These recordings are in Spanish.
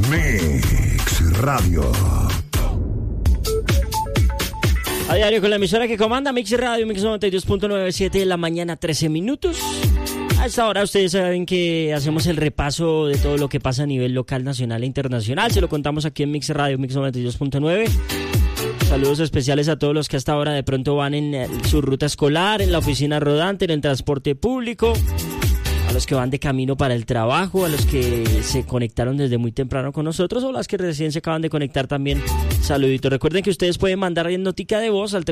Mix Radio. A diario con la emisora que comanda, Mix Radio, Mix 92.9, 7 de la mañana, 13 minutos. A esta hora ustedes saben que hacemos el repaso de todo lo que pasa a nivel local, nacional e internacional. Se lo contamos aquí en Mix Radio, Mix 92.9. Saludos especiales a todos los que hasta ahora de pronto van en su ruta escolar, en la oficina rodante, en el transporte público, a los que van de camino para el trabajo, a los que se conectaron desde muy temprano con nosotros o las que recién se acaban de conectar también. Saluditos. Recuerden que ustedes pueden mandar en notica de voz al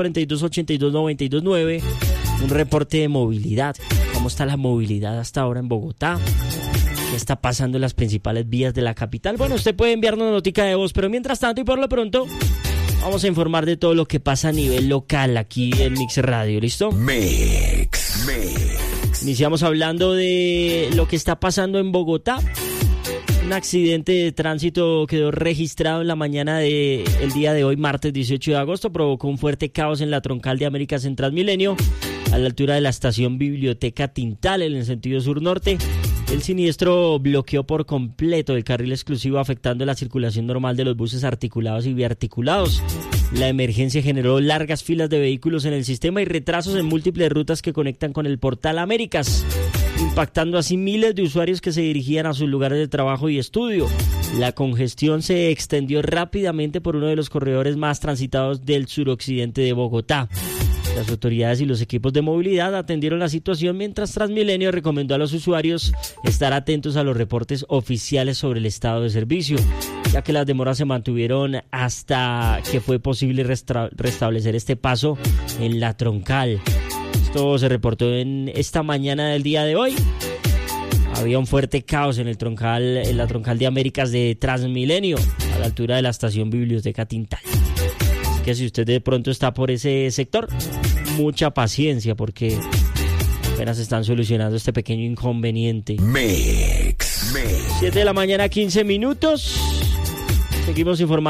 310-42-82-92-9 un reporte de movilidad. ¿Cómo está la movilidad hasta ahora en Bogotá? ¿Qué está pasando en las principales vías de la capital? Bueno, usted puede enviarnos notica de voz, pero mientras tanto y por lo pronto vamos a informar de todo lo que pasa a nivel local aquí en Mix Radio. ¿Listo? Mix. Iniciamos hablando de lo que está pasando en Bogotá. Un accidente de tránsito quedó registrado en la mañana del día de hoy, martes 18 de agosto. Provocó un fuerte caos en la troncal de Américas en Transmilenio, a la altura de la estación Biblioteca Tintal, en el sentido sur-norte. El siniestro bloqueó por completo el carril exclusivo, afectando la circulación normal de los buses articulados y biarticulados. La emergencia generó largas filas de vehículos en el sistema y retrasos en múltiples rutas que conectan con el Portal Américas, impactando así miles de usuarios que se dirigían a sus lugares de trabajo y estudio. La congestión se extendió rápidamente por uno de los corredores más transitados del suroccidente de Bogotá. Las autoridades y los equipos de movilidad atendieron la situación, mientras Transmilenio recomendó a los usuarios estar atentos a los reportes oficiales sobre el estado de servicio, ya que las demoras se mantuvieron hasta que fue posible restablecer este paso en la troncal. Esto se reportó en esta mañana del día de hoy. Había un fuerte caos en la troncal de Américas de Transmilenio, a la altura de la estación Biblioteca Tintal. Así que si usted de pronto está por ese sector, mucha paciencia porque apenas están solucionando este pequeño inconveniente. Mix. 7 de la mañana, 15 minutos. Seguimos informando.